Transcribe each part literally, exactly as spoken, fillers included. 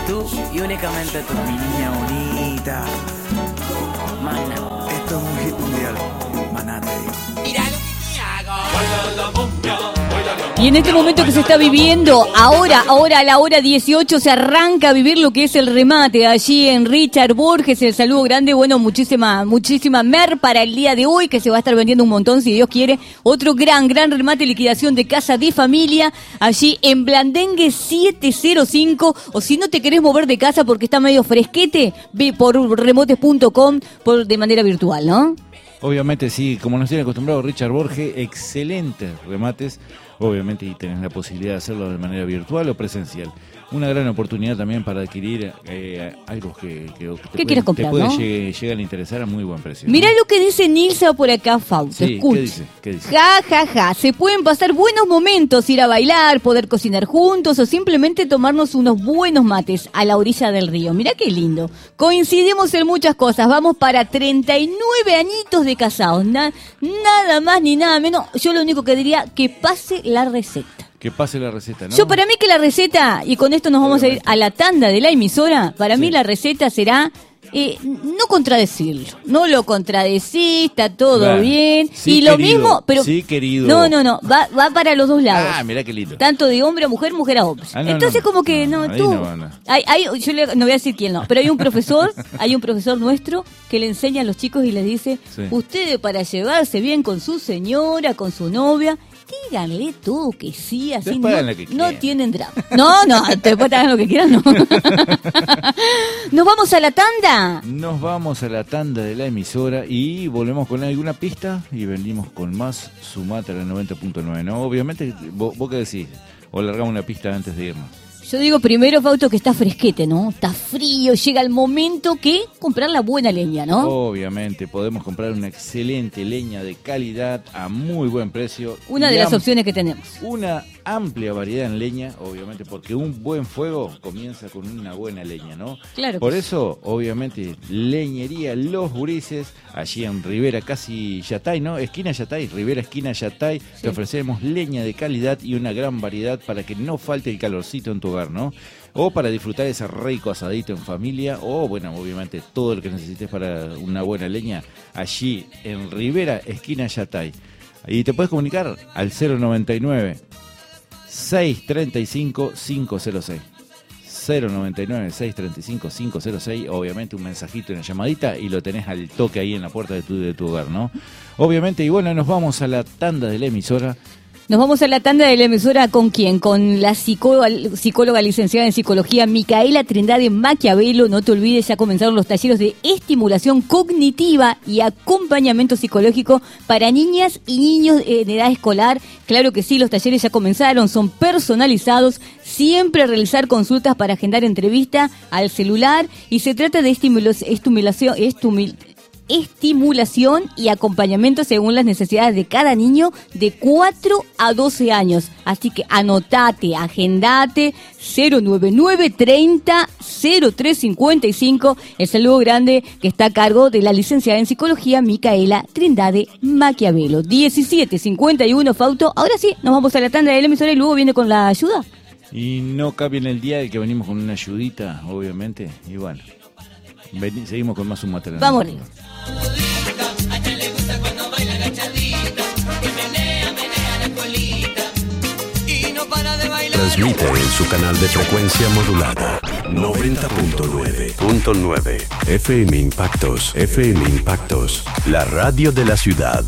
Tú y únicamente tú, mi niña bonita. Mana, esto es un hit mundial. Maná, te digo. Mira lo que te hago. Baila la momia. Y en este momento que se está viviendo, ahora, ahora a la hora dieciocho se arranca a vivir lo que es el remate allí en Richard Borges. El saludo grande, bueno, muchísima, muchísima mer para el día de hoy, que se va a estar vendiendo un montón, si Dios quiere. Otro gran, gran remate, liquidación de casa de familia, allí en Blandengue siete cero cinco. O si no te querés mover de casa porque está medio fresquete, ve por remotes punto com por, de manera virtual, ¿no? Obviamente sí, como nos tiene acostumbrado Richard Borges, excelentes remates. Obviamente, y tenés la posibilidad de hacerlo de manera virtual o presencial. Una gran oportunidad también para adquirir eh, algo que, que, que te, puede, comprar, te puede ¿no? llegar, llegar a interesar a muy buen precio. Mirá, ¿no? lo que dice Nilsa por acá, Fausto. Sí, escucha. ¿qué dice? ¿Qué dice? Ja, ja, ja. Se pueden pasar buenos momentos, ir a bailar, poder cocinar juntos o simplemente tomarnos unos buenos mates a la orilla del río. Mirá qué lindo. Coincidimos en muchas cosas. Vamos para treinta y nueve añitos de casados. Na, nada más ni nada menos. Yo lo único que diría, que pase la receta. Que pase la receta, ¿no? Yo para mí que la receta, y con esto nos vamos a ir a la tanda de la emisora, para sí. mí la receta será eh, no contradecirlo. No lo contradecís, está todo claro. bien. Sí, y lo querido. mismo, pero sí, querido. no, no, no, va, va para los dos lados. Ah, mirá qué lindo. Tanto de hombre a mujer, mujer a hombre. Ah, no, Entonces no, como que no, no tú. no, no. Hay, hay, yo le, no voy a decir quién no, pero hay un profesor, hay un profesor nuestro que le enseña a los chicos y les dice, sí. ustedes para llevarse bien con su señora, con su novia, díganle todo que sí, así no, no tienen drama. No, no, después hagan lo que quieran, no. ¿Nos vamos a la tanda? Nos vamos a la tanda de la emisora y volvemos con alguna pista y venimos con más Sumate a la noventa punto nueve, ¿no? Obviamente, vos, vos qué decís, o largamos una pista antes de irnos. Yo digo primero, Fausto, que está fresquete, ¿no? Está frío, llega el momento que comprar la buena leña, ¿no? Obviamente, podemos comprar una excelente leña de calidad a muy buen precio. Una de las opciones que tenemos. Una amplia variedad en leña, obviamente, porque un buen fuego comienza con una buena leña, ¿no? Claro. Por eso, obviamente, Leñería Los Gurises, allí en Rivera, casi Yatay, ¿no? Esquina Yatay, Rivera, esquina Yatay, sí. Te ofrecemos leña de calidad y una gran variedad para que no falte el calorcito en tu hogar, ¿no? O para disfrutar ese rico asadito en familia, o bueno, obviamente todo lo que necesites para una buena leña, allí en Rivera, esquina Yatay. Y te puedes comunicar al cero noventa y nueve, seiscientos treinta y cinco, quinientos seis. cero noventa y nueve, seiscientos treinta y cinco, quinientos seis. Obviamente un mensajito, una llamadita y lo tenés al toque ahí en la puerta de tu, de tu hogar, ¿no? Obviamente, y bueno, nos vamos a la tanda de la emisora. Nos vamos a la tanda de la emisora, ¿con quién? Con la psicóloga, psicóloga licenciada en psicología Micaela Trindade Maquiavelo. No te olvides, ya comenzaron los talleres de estimulación cognitiva y acompañamiento psicológico para niñas y niños en edad escolar. Claro que sí, los talleres ya comenzaron, son personalizados, siempre realizar consultas para agendar entrevista al celular y se trata de estimulación, estimulación, estimulación estimulación y acompañamiento según las necesidades de cada niño de cuatro a doce años. Así que anotate, agendate, cero noventa y nueve, treinta, cero tres cincuenta y cinco. El saludo grande que está a cargo de la licenciada en psicología Micaela Trindade Maquiavelo. diecisiete cincuenta y uno, Fausto. Ahora sí, nos vamos a la tanda de la emisora y luego viene con la ayuda. Y no cabe en el día de que venimos con una ayudita, obviamente, y bueno, vení, seguimos con más un material. Vamos arriba. A ella le gusta cuando baila agachadita, que menea, menea la colita y no para de bailar. Transmite en su canal de frecuencia modulada noventa punto nueve F M Impactos, F M Impactos, la radio de la ciudad.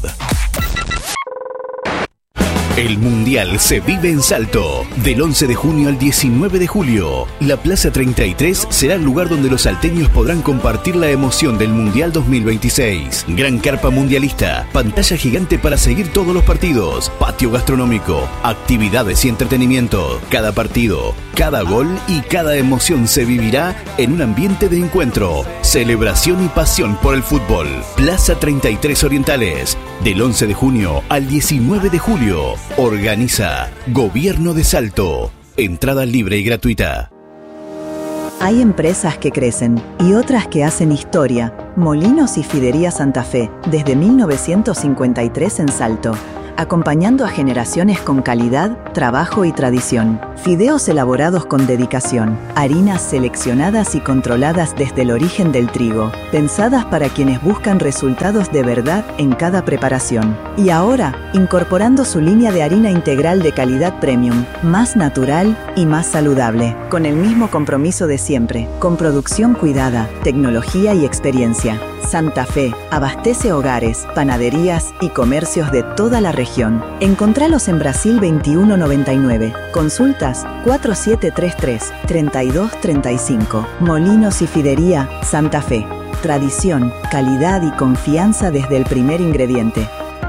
El Mundial se vive en Salto. Del once de junio al diecinueve de julio. La Plaza treinta y tres será el lugar donde los salteños podrán compartir la emoción del Mundial dos mil veintiséis. Gran carpa mundialista, pantalla gigante para seguir todos los partidos, patio gastronómico, actividades y entretenimiento. Cada partido, cada gol y cada emoción se vivirá en un ambiente de encuentro, celebración y pasión por el fútbol. Plaza treinta y tres Orientales. Del once de junio al diecinueve de julio. Organiza Gobierno de Salto. Entrada libre y gratuita. Hay empresas que crecen y otras que hacen historia. Molinos y Fidería Santa Fe, desde mil novecientos cincuenta y tres en Salto. Acompañando a generaciones con calidad, trabajo y tradición. Fideos elaborados con dedicación, harinas seleccionadas y controladas desde el origen del trigo, pensadas para quienes buscan resultados de verdad en cada preparación. Y ahora, incorporando su línea de harina integral de calidad premium, más natural y más saludable, con el mismo compromiso de siempre, con producción cuidada, tecnología y experiencia. Santa Fe abastece hogares, panaderías y comercios de toda la región. Encontralos en Brasil veintiuno noventa y nueve. Consultas cuatro siete tres tres, tres dos tres cinco. Molinos y Fidería Santa Fe. Tradición, calidad y confianza desde el primer ingrediente.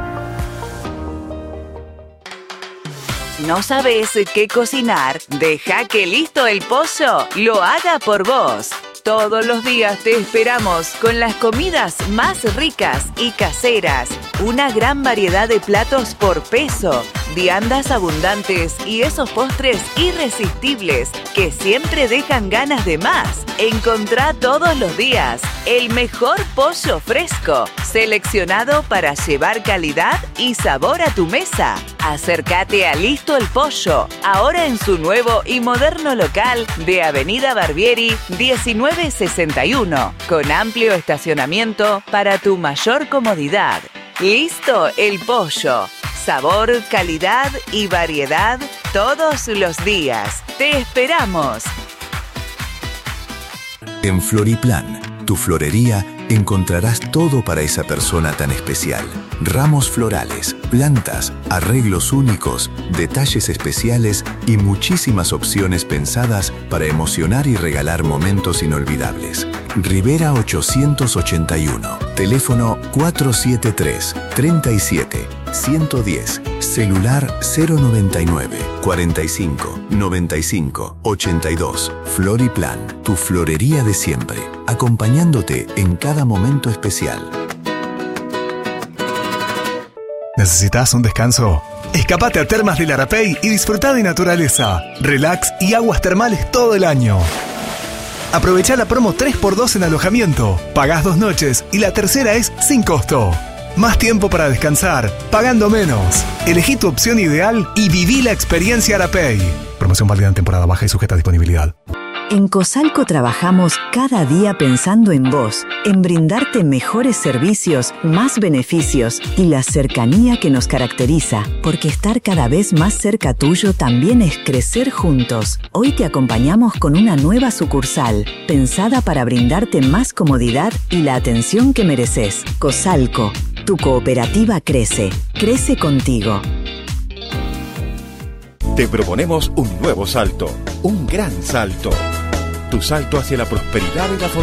¿No sabes qué cocinar? Deja que Listo el Pollo lo haga por vos. Todos los días te esperamos con las comidas más ricas y caseras. Una gran variedad de platos por peso, viandas abundantes y esos postres irresistibles que siempre dejan ganas de más. Encontrá todos los días el mejor pollo fresco, seleccionado para llevar calidad y sabor a tu mesa. Acércate a Listo el Pollo, ahora en su nuevo y moderno local de Avenida Barbieri diecinueve sesenta y uno, con amplio estacionamiento para tu mayor comodidad. Listo el Pollo. Sabor, calidad y variedad todos los días. ¡Te esperamos! En Floriplan, tu florería, encontrarás todo para esa persona tan especial. Ramos florales, plantas, arreglos únicos, detalles especiales y muchísimas opciones pensadas para emocionar y regalar momentos inolvidables. Rivera ochocientos ochenta y uno, teléfono cuatro siete tres, tres siete, uno uno cero, celular cero noventa y nueve, cuarenta y cinco, noventa y cinco, ochenta y dos. Floriplan, tu florería de siempre, acompañándote en cada momento especial. ¿Necesitas un descanso? Escapate a Termas del Arapey y disfruta de naturaleza, relax y aguas termales todo el año. Aprovecha la promo tres por dos en alojamiento. Pagás dos noches y la tercera es sin costo. Más tiempo para descansar, pagando menos. Elegí tu opción ideal y viví la experiencia Arapey. Promoción válida en temporada baja y sujeta a disponibilidad. En Cosalco trabajamos cada día pensando en vos, en brindarte mejores servicios, más beneficios y la cercanía que nos caracteriza, porque estar cada vez más cerca tuyo también es crecer juntos. Hoy te acompañamos con una nueva sucursal, pensada para brindarte más comodidad y la atención que mereces. Cosalco, tu cooperativa crece, crece contigo. Te proponemos un nuevo salto, un gran salto. Tu salto hacia la prosperidad y la fortuna.